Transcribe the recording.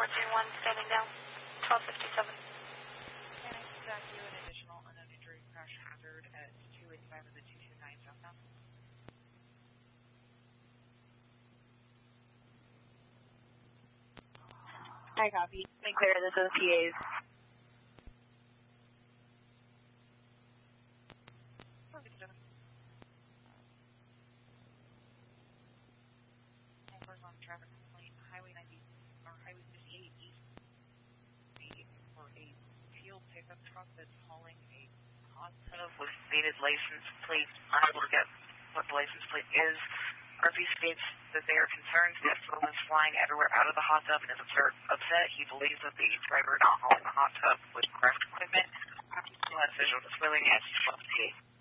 431, standing down, 1257. Can I stack you an additional unknown injury crash hazard at 285 of the 229 southbound? Hi, copy. Make clear, this is PA's. On traffic complaint, Highway 90 or Highway 58 East for a fuel pickup truck that's hauling a hot tub with faded license plate. Unable to get what the license plate is. RP states that they are concerned that foam is flying everywhere out of the hot tub and is upset. He believes that the driver not hauling the hot tub with correct equipment. RP still has visual displaying as he slows the gate.